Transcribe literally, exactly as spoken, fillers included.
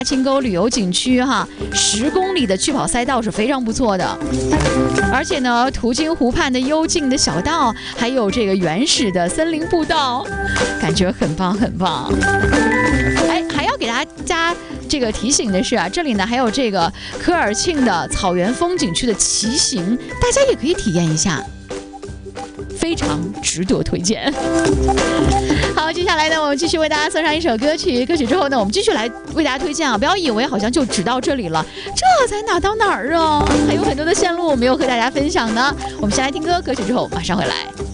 青沟旅游景区哈，十公里的趣跑赛道是非常不错的，而且呢，途经湖畔的幽静的小道，还有这个原始的森林步道，感觉很棒很棒。哎，还要给大家这个提醒的是啊，这里呢还有这个科尔沁的草原风景区的骑行，大家也可以体验一下。非常值得推荐。好，接下来呢，我们继续为大家送上一首歌曲。歌曲之后呢，我们继续来为大家推荐啊！不要以为好像就只到这里了，这才哪到哪儿啊？还有很多的线路没有和大家分享呢。我们先来听歌，歌曲之后马上回来。